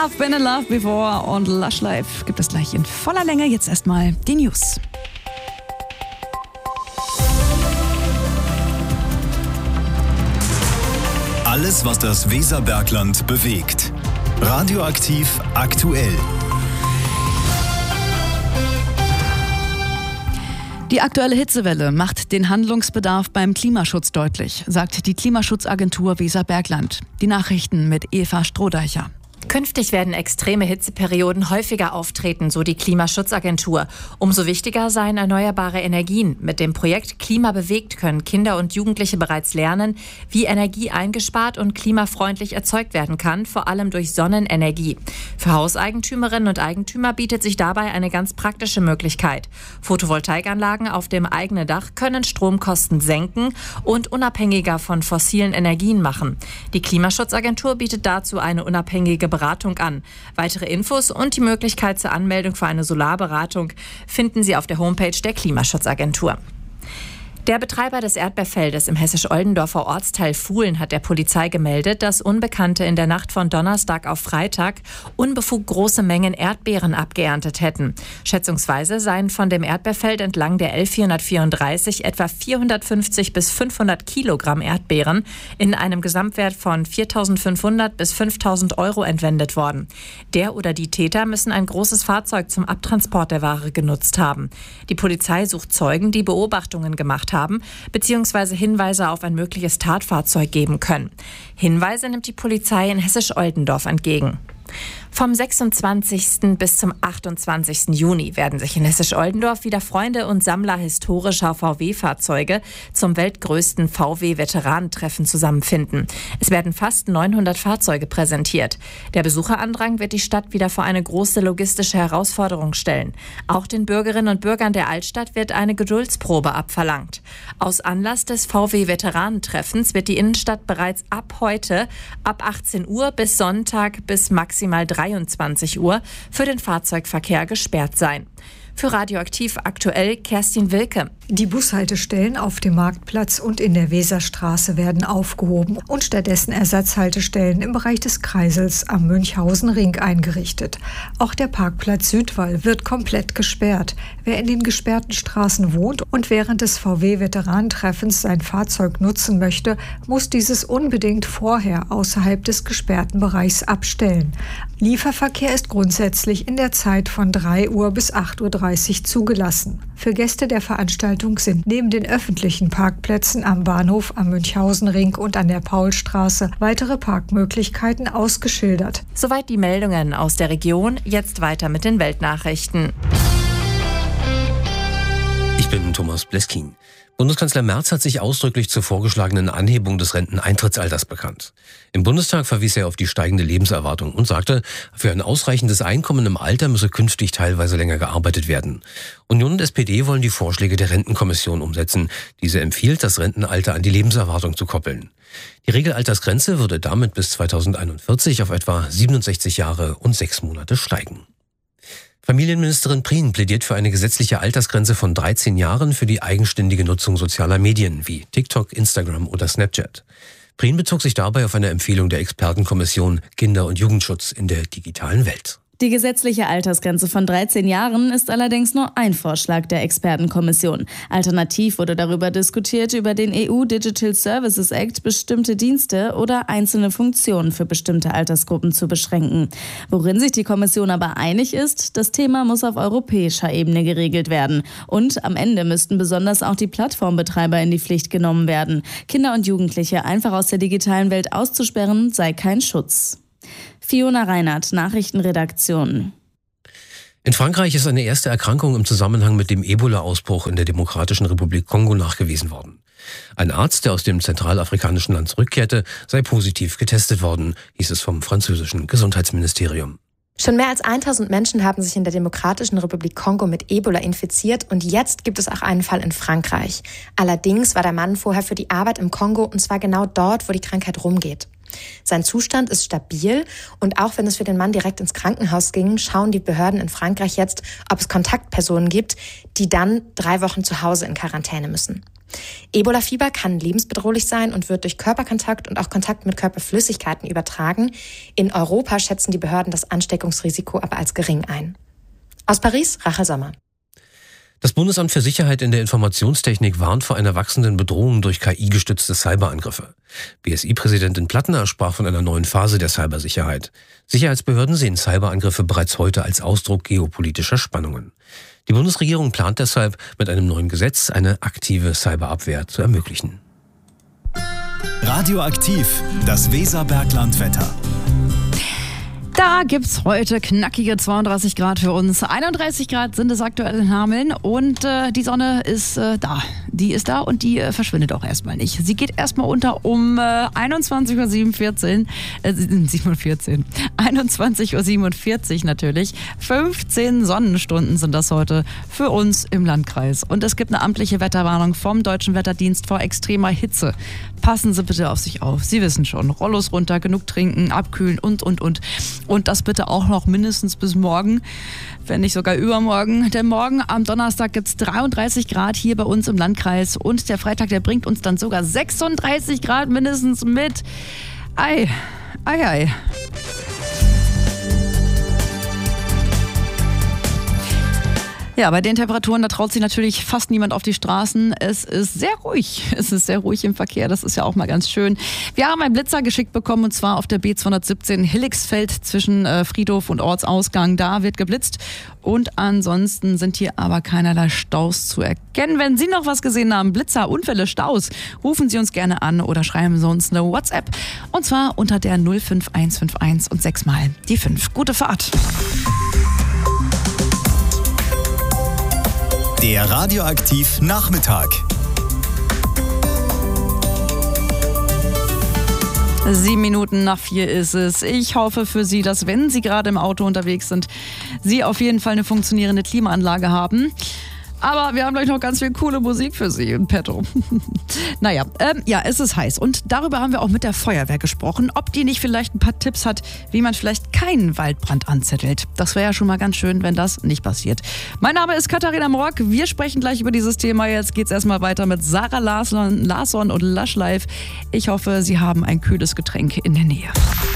I've been in love before und Lush Life gibt es gleich in voller Länge. Jetzt erstmal die News. Alles, was das Weserbergland bewegt. Radioaktiv aktuell. Die aktuelle Hitzewelle macht den Handlungsbedarf beim Klimaschutz deutlich, sagt die Klimaschutzagentur Weserbergland. Die Nachrichten mit Eva Strohdeicher. Künftig werden extreme Hitzeperioden häufiger auftreten, so die Klimaschutzagentur. Umso wichtiger seien erneuerbare Energien. Mit dem Projekt Klima bewegt können Kinder und Jugendliche bereits lernen, wie Energie eingespart und klimafreundlich erzeugt werden kann, vor allem durch Sonnenenergie. Für Hauseigentümerinnen und Eigentümer bietet sich dabei eine ganz praktische Möglichkeit. Photovoltaikanlagen auf dem eigenen Dach können Stromkosten senken und unabhängiger von fossilen Energien machen. Die Klimaschutzagentur bietet dazu eine unabhängige Beratung an. Weitere Infos und die Möglichkeit zur Anmeldung für eine Solarberatung finden Sie auf der Homepage der Klimaschutzagentur. Der Betreiber des Erdbeerfeldes im hessisch-Oldendorfer Ortsteil Fuhlen hat der Polizei gemeldet, dass Unbekannte in der Nacht von Donnerstag auf Freitag unbefugt große Mengen Erdbeeren abgeerntet hätten. Schätzungsweise seien von dem Erdbeerfeld entlang der L434 etwa 450 bis 500 Kilogramm Erdbeeren in einem Gesamtwert von 4.500 bis 5.000 Euro entwendet worden. Der oder die Täter müssen ein großes Fahrzeug zum Abtransport der Ware genutzt haben. Die Polizei sucht Zeugen, die Beobachtungen gemacht haben, beziehungsweise Hinweise auf ein mögliches Tatfahrzeug geben können. Hinweise nimmt die Polizei in Hessisch-Oldendorf entgegen. Vom 26. bis zum 28. Juni werden sich in Hessisch-Oldendorf wieder Freunde und Sammler historischer VW-Fahrzeuge zum weltgrößten VW-Veteranentreffen zusammenfinden. Es werden fast 900 Fahrzeuge präsentiert. Der Besucherandrang wird die Stadt wieder vor eine große logistische Herausforderung stellen. Auch den Bürgerinnen und Bürgern der Altstadt wird eine Geduldsprobe abverlangt. Aus Anlass des VW-Veteranentreffens wird die Innenstadt bereits ab heute, ab 18 Uhr bis Sonntag bis maximal 23 Uhr für den Fahrzeugverkehr gesperrt sein. Für Radioaktiv aktuell Kerstin Wilke. Die Bushaltestellen auf dem Marktplatz und in der Weserstraße werden aufgehoben und stattdessen Ersatzhaltestellen im Bereich des Kreisels am Münchhausen-Ring eingerichtet. Auch der Parkplatz Südwall wird komplett gesperrt. Wer in den gesperrten Straßen wohnt und während des VW-Veteranentreffens sein Fahrzeug nutzen möchte, muss dieses unbedingt vorher außerhalb des gesperrten Bereichs abstellen. Lieferverkehr ist grundsätzlich in der Zeit von 3 Uhr bis 8.30 Uhr zugelassen. Für Gäste der Veranstaltung sind neben den öffentlichen Parkplätzen am Bahnhof, am Münchhausenring und an der Paulstraße weitere Parkmöglichkeiten ausgeschildert. Soweit die Meldungen aus der Region. Jetzt weiter mit den Weltnachrichten. Ich bin Thomas Bleskin. Bundeskanzler Merz hat sich ausdrücklich zur vorgeschlagenen Anhebung des Renteneintrittsalters bekannt. Im Bundestag verwies er auf die steigende Lebenserwartung und sagte, für ein ausreichendes Einkommen im Alter müsse künftig teilweise länger gearbeitet werden. Union und SPD wollen die Vorschläge der Rentenkommission umsetzen. Diese empfiehlt, das Rentenalter an die Lebenserwartung zu koppeln. Die Regelaltersgrenze würde damit bis 2041 auf etwa 67 Jahre und 6 Monate steigen. Familienministerin Prien plädiert für eine gesetzliche Altersgrenze von 13 Jahren für die eigenständige Nutzung sozialer Medien wie TikTok, Instagram oder Snapchat. Prien bezog sich dabei auf eine Empfehlung der Expertenkommission Kinder- und Jugendschutz in der digitalen Welt. Die gesetzliche Altersgrenze von 13 Jahren ist allerdings nur ein Vorschlag der Expertenkommission. Alternativ wurde darüber diskutiert, über den EU Digital Services Act bestimmte Dienste oder einzelne Funktionen für bestimmte Altersgruppen zu beschränken. Worin sich die Kommission aber einig ist, das Thema muss auf europäischer Ebene geregelt werden. Und am Ende müssten besonders auch die Plattformbetreiber in die Pflicht genommen werden. Kinder und Jugendliche einfach aus der digitalen Welt auszusperren, sei kein Schutz. Fiona Reinhardt, Nachrichtenredaktion. In Frankreich ist eine erste Erkrankung im Zusammenhang mit dem Ebola-Ausbruch in der Demokratischen Republik Kongo nachgewiesen worden. Ein Arzt, der aus dem zentralafrikanischen Land zurückkehrte, sei positiv getestet worden, hieß es vom französischen Gesundheitsministerium. Schon mehr als 1000 Menschen haben sich in der Demokratischen Republik Kongo mit Ebola infiziert und jetzt gibt es auch einen Fall in Frankreich. Allerdings war der Mann vorher für die Arbeit im Kongo und zwar genau dort, wo die Krankheit rumgeht. Sein Zustand ist stabil und auch wenn es für den Mann direkt ins Krankenhaus ging, schauen die Behörden in Frankreich jetzt, ob es Kontaktpersonen gibt, die dann 3 Wochen zu Hause in Quarantäne müssen. Ebola-Fieber kann lebensbedrohlich sein und wird durch Körperkontakt und auch Kontakt mit Körperflüssigkeiten übertragen. In Europa schätzen die Behörden das Ansteckungsrisiko aber als gering ein. Aus Paris, Rachel Sommer. Das Bundesamt für Sicherheit in der Informationstechnik warnt vor einer wachsenden Bedrohung durch KI-gestützte Cyberangriffe. BSI-Präsidentin Plattner sprach von einer neuen Phase der Cybersicherheit. Sicherheitsbehörden sehen Cyberangriffe bereits heute als Ausdruck geopolitischer Spannungen. Die Bundesregierung plant deshalb, mit einem neuen Gesetz eine aktive Cyberabwehr zu ermöglichen. Radioaktiv, das Weserberglandwetter. Da gibt's heute knackige 32 Grad für uns. 31 Grad sind es aktuell in Hameln und die Sonne ist da. Die ist da und die verschwindet auch erstmal nicht. Sie geht erstmal unter um 21:47 Uhr. 21:47 Uhr natürlich. 15 Sonnenstunden sind das heute für uns im Landkreis. Und es gibt eine amtliche Wetterwarnung vom Deutschen Wetterdienst vor extremer Hitze. Passen Sie bitte auf sich auf. Sie wissen schon, Rollos runter, genug trinken, abkühlen und. Und das bitte auch noch mindestens bis morgen, wenn nicht sogar übermorgen. Denn morgen am Donnerstag gibt es 33 Grad hier bei uns im Landkreis. Und der Freitag, der bringt uns dann sogar 36 Grad mindestens mit. Ei. Ja, bei den Temperaturen, da traut sich natürlich fast niemand auf die Straßen. Es ist sehr ruhig. Es ist sehr ruhig im Verkehr. Das ist ja auch mal ganz schön. Wir haben einen Blitzer geschickt bekommen und zwar auf der B217 Hillixfeld zwischen Friedhof und Ortsausgang. Da wird geblitzt. Und ansonsten sind hier aber keinerlei Staus zu erkennen. Wenn Sie noch was gesehen haben, Blitzer, Unfälle, Staus, rufen Sie uns gerne an oder schreiben Sie uns eine WhatsApp. Und zwar unter der 05151 und 6 mal die 5. Gute Fahrt. Der Radioaktiv Nachmittag. 4:07 ist es. Ich hoffe für Sie, dass wenn Sie gerade im Auto unterwegs sind, Sie auf jeden Fall eine funktionierende Klimaanlage haben. Aber wir haben gleich noch ganz viel coole Musik für Sie in petto. Naja, es ist heiß. Und darüber haben wir auch mit der Feuerwehr gesprochen, ob die nicht vielleicht ein paar Tipps hat, wie man vielleicht keinen Waldbrand anzettelt. Das wäre ja schon mal ganz schön, wenn das nicht passiert. Mein Name ist Katharina Morg. Wir sprechen gleich über dieses Thema. Jetzt geht's erstmal weiter mit Sarah Larsson und Lush Life. Ich hoffe, Sie haben ein kühles Getränk in der Nähe.